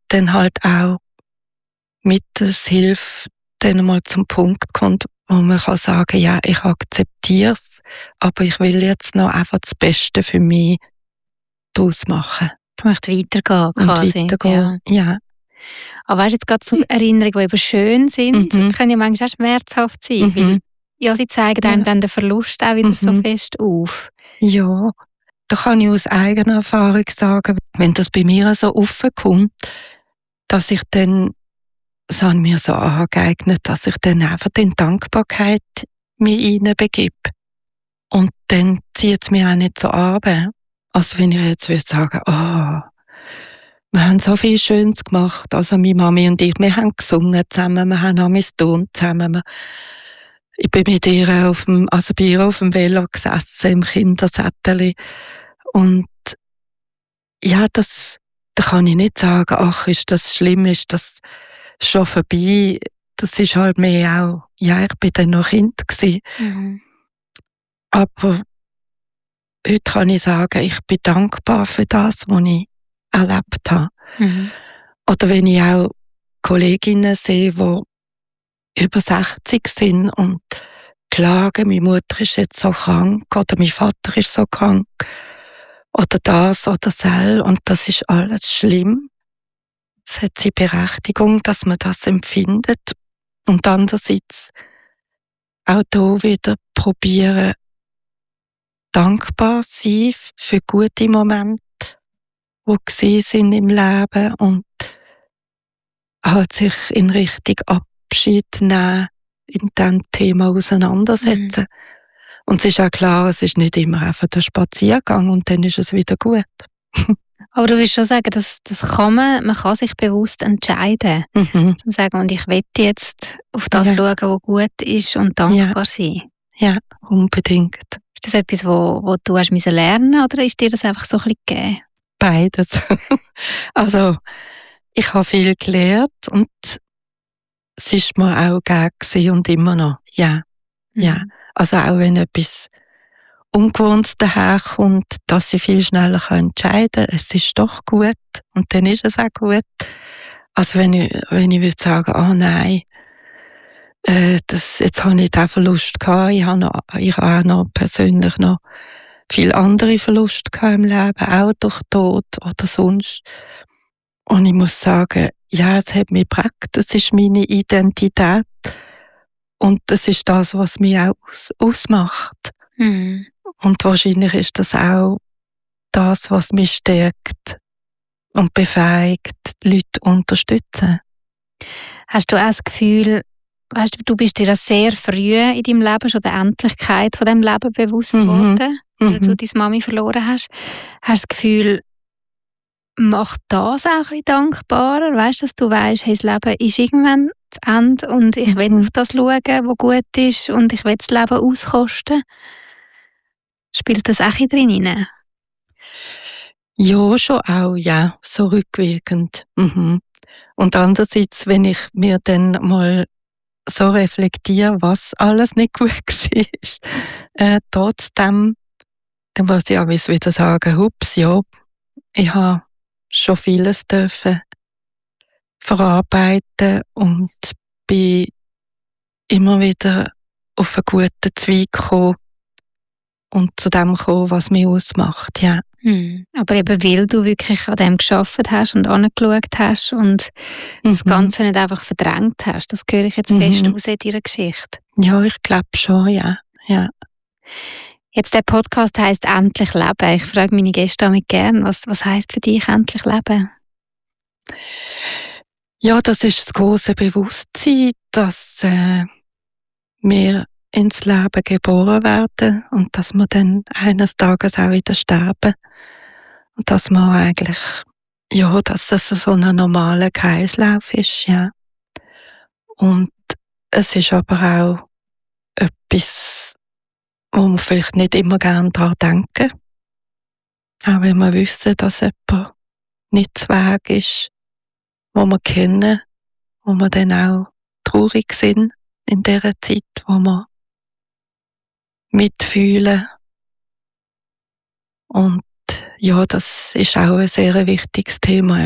dann halt auch mit der Hilfe dann mal zum Punkt kommt, wo man kann sagen, ja, ich akzeptiere es, aber ich will jetzt noch einfach das Beste für mich daraus machen. Du möchtest weitergehen, quasi. Und weitergehen, ja. Aber weißt du, jetzt gerade so Erinnerungen, die eben schön sind, können ja manchmal auch schmerzhaft sein, weil ja, sie zeigen einem dann den Verlust auch wieder so fest auf. Ja, da kann ich aus eigener Erfahrung sagen, wenn das bei mir so aufkommt, dass ich dann, das habe mir so angeeignet, dass ich dann einfach in Dankbarkeit mich hineinbegebe. Und dann zieht es mir auch nicht so ab. Also wenn ich jetzt würde sagen, wir haben so viel Schönes gemacht, also meine Mami und ich, wir haben gesungen zusammen, wir haben amigs Turnen zusammen. Ich bin mit ihr bei ihr auf dem Velo gesessen, im Kindersätteli. Und ja, da kann ich nicht sagen, ach, ist das schlimm, ist das schon vorbei. Das ist halt mehr auch, ja, ich bin dann noch Kind gewesen. Aber heute kann ich sagen, ich bin dankbar für das, was ich erlebt habe. Oder wenn ich auch Kolleginnen sehe, die über 60 sind und klagen, meine Mutter ist jetzt so krank oder mein Vater ist so krank oder das oder das, und das ist alles schlimm. Es hat seine Berechtigung, dass man das empfindet. Und andererseits auch hier wieder probieren, dankbar sein für gute Momente, die gesehen sind im Leben, und halt sich in Richtung Abschied nehmen, in diesem Thema auseinandersetzen. Und es ist auch klar, es ist nicht immer einfach der Spaziergang und dann ist es wieder gut. Aber du willst schon sagen, das kann man kann sich bewusst entscheiden. Zum sagen, und ich will jetzt auf das schauen, was gut ist, und dankbar sein. Ja, unbedingt. Ist das etwas, wo du hast lernen musst, oder ist dir das einfach so ein bisschen gegeben? Beides. Also, ich habe viel gelernt und es ist mir auch gegeben und immer noch. Ja. Ja. Also auch wenn etwas Ungewohntes daherkommt, dass ich viel schneller entscheiden kann, es ist doch gut und dann ist es auch gut. Also wenn ich würde sagen, oh nein, jetzt habe ich diesen Verlust gehabt, ich habe auch noch persönlich noch viele andere Verluste gehabt im Leben, auch durch Tod oder sonst. Und ich muss sagen, ja, es hat mich geprägt, es ist meine Identität und das ist das, was mich auch ausmacht. Und wahrscheinlich ist das auch das, was mich stärkt und befähigt, Leute zu unterstützen. Hast du auch das Gefühl, weißt du bist dir sehr früh in deinem Leben schon der Endlichkeit von diesem Leben bewusst geworden, weil du deine Mami verloren hast? Hast du das Gefühl, macht das auch ein bisschen dankbarer? Weißt du, dass du weißt, hey, das Leben ist irgendwann zu Ende und ich will auf das schauen, was gut ist, und ich will das Leben auskosten? Spielt das auch drin? Ja, schon auch, ja, so rückwirkend. Und andererseits, wenn ich mir dann mal so reflektiere, was alles nicht gut war, trotzdem, dann muss ich auch wieder sagen, hups, ja, ich habe schon vieles dürfen verarbeiten und bin immer wieder auf einen guten Zweig gekommen und zu dem gekommen, was mich ausmacht, ja. Aber eben, weil du wirklich an dem gearbeitet hast und angeschaut hast und das Ganze nicht einfach verdrängt hast. Das höre ich jetzt fest aus in deiner Geschichte. Ja, ich glaube schon, ja. Jetzt, der Podcast heisst «Endlich leben». Ich frage meine Gäste damit gern, was heisst für dich «Endlich leben»? Ja, das ist das große Bewusstsein, dass wir ins Leben geboren werden und dass wir dann eines Tages auch wieder sterben. Und dass man eigentlich, ja, dass das so ein normaler Kreislauf ist, ja. Und es ist aber auch etwas, wo wir vielleicht nicht immer gerne daran denken. Auch wenn wir wissen, dass jemand nicht zu Weg ist, wo wir kennen, wo wir dann auch traurig sind in dieser Zeit, wo wir mitfühlen. Und ja, das ist auch ein sehr wichtiges Thema.